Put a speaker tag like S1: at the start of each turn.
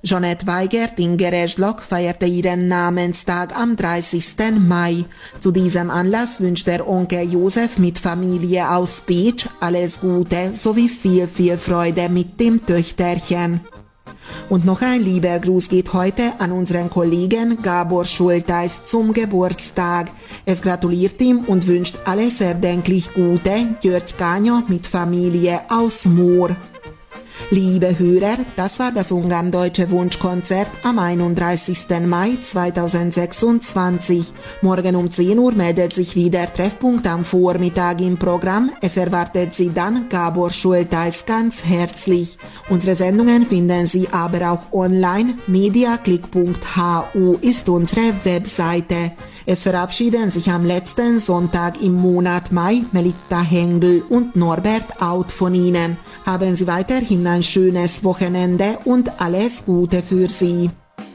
S1: Jeanette Weigert in Gereschlock feierte ihren Namenstag am 30. Mai. Zu diesem Anlass wünscht der Onkel Josef mit Familie aus Beetsch alles Gute sowie viel Freude mit dem Töchterchen. Und noch ein lieber Gruß geht heute an unseren Kollegen Gabor Schulteis zum Geburtstag. Es gratuliert ihm und wünscht alles erdenklich Gute, Jörg Kanyo mit Familie aus Moor. Liebe Hörer, das war das ungarn-deutsche Wunschkonzert am 31. Mai 2026. Morgen um 10 Uhr meldet sich wieder Treffpunkt am Vormittag im Programm. Es erwartet Sie dann Gabor Schulteis ganz herzlich. Unsere Sendungen finden Sie aber auch online. mediaclick.hu ist unsere Webseite. Es verabschieden sich am letzten Sonntag im Monat Mai Melitta Hengel und Norbert Out von Ihnen. Haben Sie weiterhin ein schönes Wochenende und alles Gute für Sie.